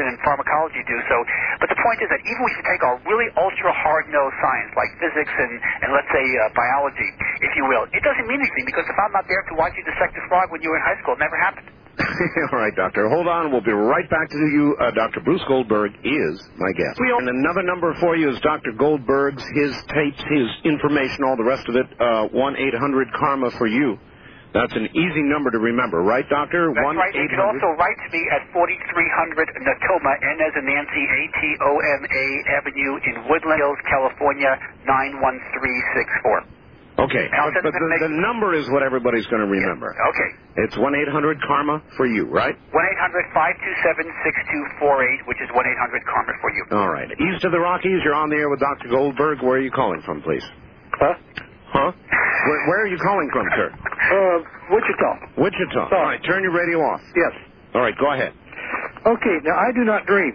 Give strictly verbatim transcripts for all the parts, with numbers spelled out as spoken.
medicine and pharmacology do. So, but the point is that even if you take our really ultra hard-nosed science, like physics and, and let's say uh, biology, if you will, it doesn't mean anything because if I'm not there to watch you dissect a frog when you were in high school, it never happened. All right, Doctor. Hold on. We'll be right back to you. Uh, Doctor Bruce Goldberg is my guest. And another number for you is Doctor Goldberg's, his tapes, his information, all the rest of it, uh, one eight hundred karma for you. That's an easy number to remember, right, Doctor? That's right. You can also write to me at forty-three hundred Natoma, N as in Nancy, A T O M A Avenue in Woodland Hills, California, nine one three six four. Okay, but, but the, the number is what everybody's going to remember. Yeah. Okay. It's one eight hundred karma for you, right? one eight hundred five two seven six two four eight, which is one eight hundred karma for you. All right. East of the Rockies, you're on the air with Doctor Goldberg. Where are you calling from, please? Huh? Huh? Where, where are you calling from, sir? Uh, Wichita. Wichita. Sorry. All right, turn your radio off. Yes. All right, go ahead. Okay, now I do not dream.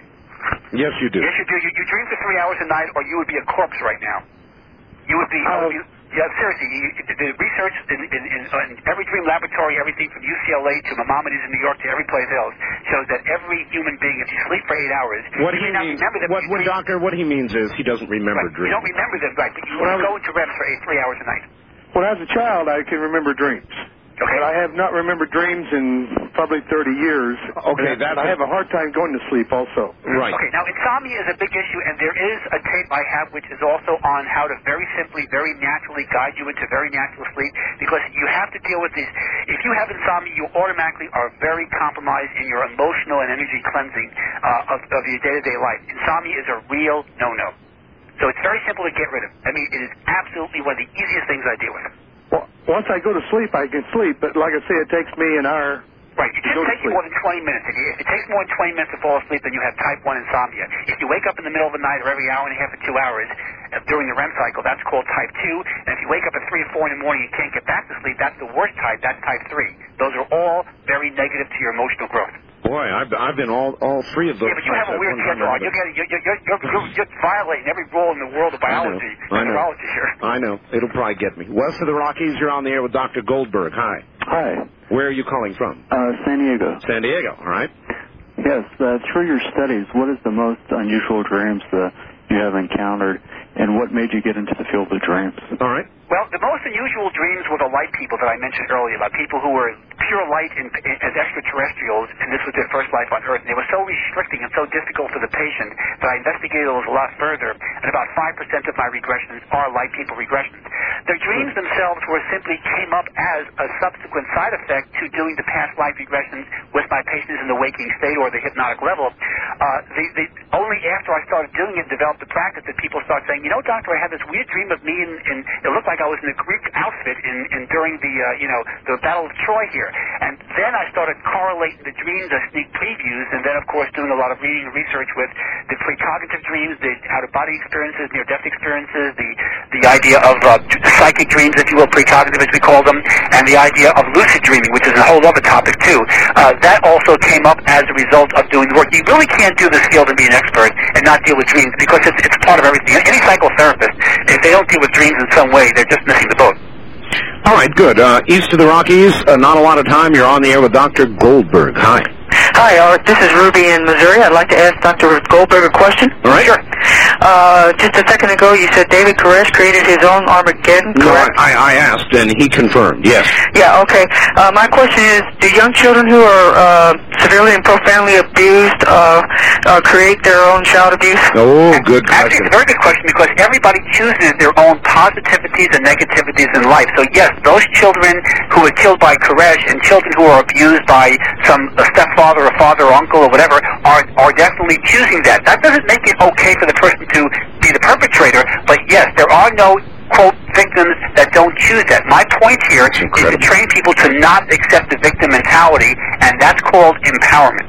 Yes, you do. Yes, you do. You, you dream for three hours a night, or you would be a corpse right now. You would be... Uh, you, Yeah, seriously, you, the research in, in, in, in every dream laboratory, everything from U C L A to Maimonides in New York to every place else, shows that every human being, if you sleep for eight hours, what you he may not means, remember them. What, what, doctor, what he means is he doesn't remember right, dreams. You don't remember them, right, but you well, go into R E M for eight, three hours a night. When I was a child, I can remember dreams. Okay. But I have not remembered dreams in probably thirty years. Okay, that's... I have a hard time going to sleep also. Right. Okay, now insomnia is a big issue, and there is a tape I have which is also on how to very simply, very naturally guide you into very natural sleep, because you have to deal with these. If you have insomnia, you automatically are very compromised in your emotional and energy cleansing uh, of, of your day-to-day life. Insomnia is a real no-no. So it's very simple to get rid of. I mean, it is absolutely one of the easiest things I deal with. Well, once I go to sleep, I can sleep, but like I say, it takes me an hour. Right, it shouldn't take you more than twenty minutes. If, you, if it takes more than twenty minutes to fall asleep, then you have type one insomnia. If you wake up in the middle of the night or every hour and a half or two hours uh, during the R E M cycle, that's called type two. And if you wake up at three or four in the morning and can't get back to sleep, that's the worst type. That's type three. Those are all very negative to your emotional growth. Boy, I've, I've been all all three of those. Yeah, but you have a weird schedule. You're, you're, you're, you're, you're, you're violating every rule in the world of biology. I know. Neurology here. I know. It'll probably get me. West of the Rockies, you're on the air with Doctor Goldberg. Hi. Hi. Where are you calling from? Uh, San Diego. San Diego, all right. Yes, uh, through your studies, what is the most unusual dreams that you have encountered, and what made you get into the field of dreams? All right. Well, the most unusual dreams were the light people that I mentioned earlier, about people who were pure light in, in, as extraterrestrials, and this was their first life on Earth. And they were so restricting and so difficult for the patient that I investigated those a lot further, and about five percent of my regressions are light people regressions. Their dreams themselves were simply came up as a subsequent side effect to doing the past life regressions with my patients in the waking state or the hypnotic level. Uh, the, the, only after I started doing it and developed the practice that people start saying, you know, doctor, I had this weird dream of me, in, in it looked like I was in a Greek outfit in, in during the, uh, you know, the Battle of Troy here. And then I started correlating the dreams as sneak previews, and then, of course, doing a lot of reading and research with the precognitive dreams, the out-of-body experiences, near-death experiences, the, the idea of uh, psychic dreams, if you will, precognitive as we call them, and the idea of lucid dreaming, which is a whole other topic, too. Uh, that also came up as a result of doing the work. You really can't do this field and be an expert and not deal with dreams, because it's, it's part of everything. Any psychotherapist, if they don't deal with dreams in some way, they're just missing the boat. All right, good. Uh, east of the Rockies, uh, not a lot of time. You're on the air with Doctor Goldberg. Hi. Hi, Art. This is Ruby in Missouri. I'd like to ask Doctor Goldberg a question. All right. Sure. Uh, just a second ago, you said David Koresh created his own Armageddon, correct? No, I, I asked, and he confirmed, yes. Yeah, okay. Uh, my question is, do young children who are uh, severely and profoundly abused uh, uh, create their own child abuse? Oh, good Actually, question. it's a very good question, because everybody chooses their own positivities and negativities in life. So, yes, those children who were killed by Koresh and children who are abused by some a stepfather or father or uncle or whatever are, are definitely choosing that. That doesn't make it okay for the person to be the perpetrator, but yes, there are no, quote, victims that don't choose that. My point here is to train people to not accept the victim mentality, and that's called empowerment.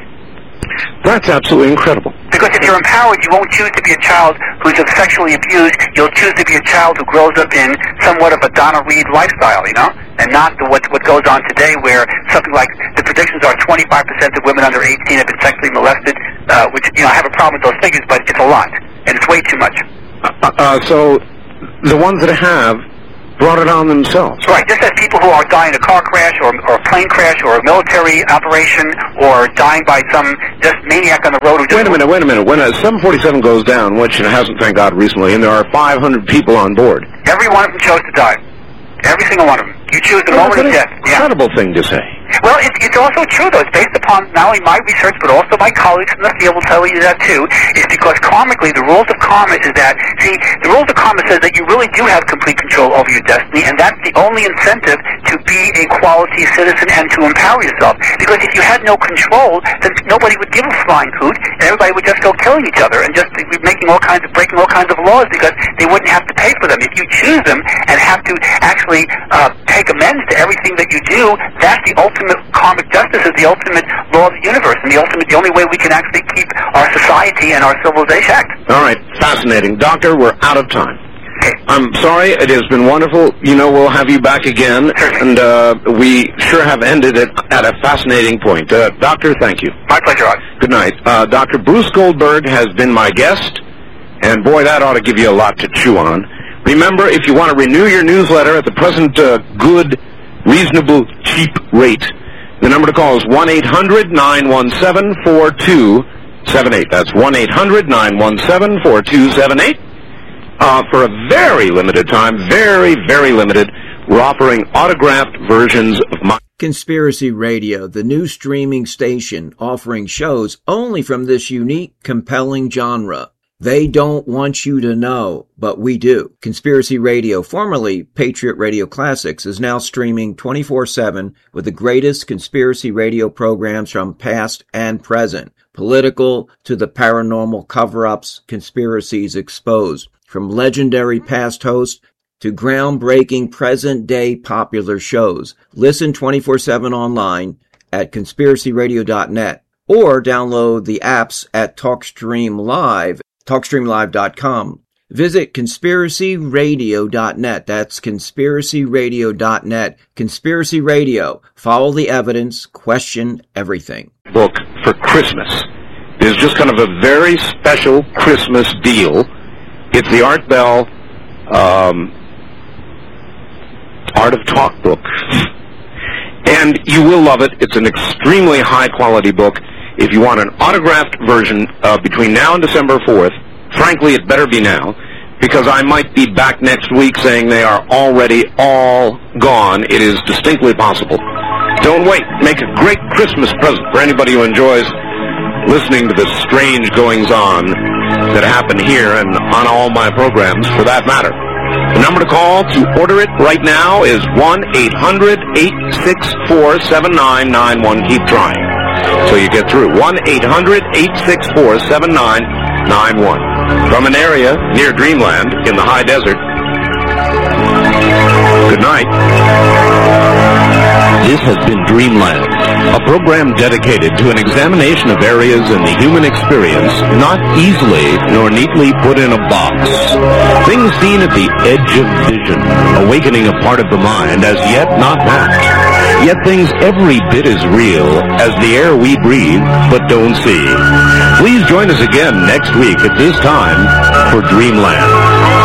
That's absolutely incredible. Because if you're empowered, you won't choose to be a child who's sexually abused. You'll choose to be a child who grows up in somewhat of a Donna Reed lifestyle, you know, and not the, what what goes on today, where something like the predictions are twenty-five percent of women under eighteen have been sexually molested. Uh, which, you know, I have a problem with those figures, but it's a lot, and it's way too much. Uh, uh, so the ones that have brought it on themselves. Right, just as people who are dying in a car crash or, or a plane crash or a military operation or dying by some just maniac on the road who just... Wait a minute, wait a minute. When a seven forty-seven goes down, which it hasn't, thank God, recently, and there are five hundred people on board. Every one of them chose to die. Every single one of them. You choose the well, moment of death. That's an incredible yeah. thing to say. Well, it, it's also true, though. It's based upon not only my research, but also my colleagues in the field will tell you that, too, is because karmically, the rules of karma is that, see, the rules of karma says that you really do have complete control over your destiny, and that's the only incentive to be a quality citizen and to empower yourself. Because if you had no control, then nobody would give a flying hoot, and everybody would just go killing each other and just be making all kinds of, breaking all kinds of laws because they wouldn't have to pay for them. If you choose them and have to actually uh, take amends to everything that you do, that's the ultimate karmic justice, is the ultimate law of the universe, and the ultimate, the only way we can actually keep our society and our civilization act. All right, fascinating. Doctor, we're out of time. Okay. I'm sorry, it has been wonderful. You know, we'll have you back again, and uh, we sure have ended it at a fascinating point. Uh, doctor, thank you. My pleasure, Rod. Good night. Uh, Doctor Bruce Goldberg has been my guest, and boy, that ought to give you a lot to chew on. Remember, if you want to renew your newsletter at the present uh, good, reasonable, cheap rate, the number to call is one eight hundred nine one seven four two seven eight. That's one eight hundred nine one seven four two seven eight. Uh, for a very limited time, very, very limited, we're offering autographed versions of my... Conspiracy Radio, the new streaming station offering shows only from this unique, compelling genre. They don't want you to know, but we do. Conspiracy Radio, formerly Patriot Radio Classics, is now streaming twenty-four seven with the greatest conspiracy radio programs from past and present. Political to the paranormal cover-ups, conspiracies exposed. From legendary past hosts to groundbreaking present-day popular shows. Listen twenty-four seven online at conspiracy radio dot net or download the apps at TalkStream Live. talkstream live dot com. Visit conspiracy radio dot net. That's conspiracy radio dot net. Conspiracy Radio. Follow the evidence. Question everything. Book for Christmas. It's just kind of a very special Christmas deal. It's the Art Bell um, Art of Talk book. And you will love it. It's an extremely high-quality book. If you want an autographed version uh, between now and December fourth, frankly, it better be now, because I might be back next week saying they are already all gone. It is distinctly possible. Don't wait. Make a great Christmas present for anybody who enjoys listening to the strange goings-on that happen here and on all my programs, for that matter. The number to call to order it right now is one eight hundred eight six four seven nine nine one. Keep trying so you get through. one eight hundred eight six four seven nine nine one. From an area near Dreamland in the high desert. Good night. This has been Dreamland, a program dedicated to an examination of areas in the human experience not easily nor neatly put in a box. Things seen at the edge of vision, awakening a part of the mind as yet not mapped. Yet things every bit as real as the air we breathe but don't see. Please join us again next week at this time for Dreamland.